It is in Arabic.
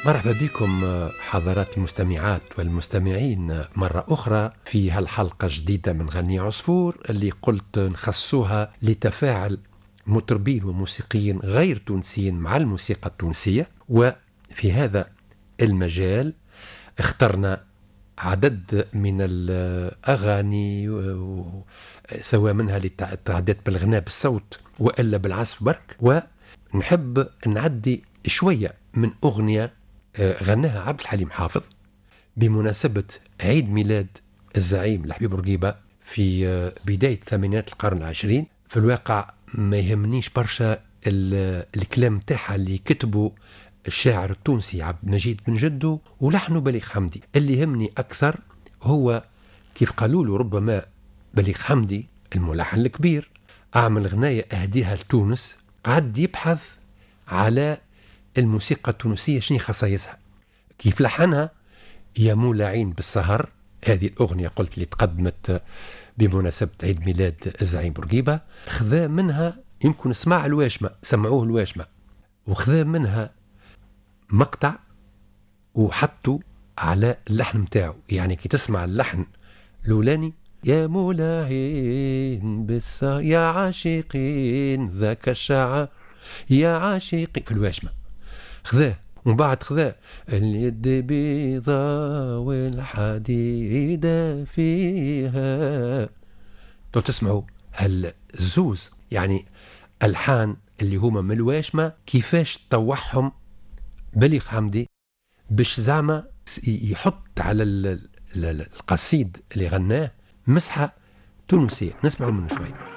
مرحبا بكم حضرات المستمعات والمستمعين مرة أخرى في هالحلقة جديدة من غني عصفور اللي قلت نخصوها لتفاعل مطربين وموسيقيين غير تونسيين مع الموسيقى التونسية. وفي هذا المجال اخترنا عدد من الأغاني سواء منها للتعديات بالغناء بالصوت وإلا بالعزف برك، ونحب نعدي شوية من أغنية غناها عبد الحليم حافظ بمناسبة عيد ميلاد الزعيم الحبيب بورقيبة في بداية ثمانينات القرن العشرين. في الواقع ما يهمنيش برشا الكلام تاعها اللي كتبه الشاعر التونسي عبد المجيد بن جدو ولحنه بليغ حمدي. اللي يهمني أكثر هو كيف قالوا له ربما بليغ حمدي الملحن الكبير أعمل غناية أهديها لتونس، قعد يبحث على الموسيقى التونسية شنو خصائصها، كيف لحنها يا مولعين بالسهر. هذه الأغنية قلت اللي تقدمت بمناسبة عيد ميلاد الزعيم بورقيبة، خذا منها يمكن اسمع الواشمة، سمعوه الواشمة، وخذا منها مقطع وحطوا على اللحن متاعه. يعني كي تسمع اللحن الأولاني يا مولعين بالسهر يا عاشقين ذاك الشعر يا عاشقين في الواشمة خذاه، ومن بعد خذاه اليد بيضاء والحديدة فيها. تو تسمعوا هالزوز يعني ألحان اللي هما من الواشمة كيفاش طوحهم بليغ حمدي باش زعما يحط على القصيد اللي غناه مسحة تونسية. نسمعوا منه شوي.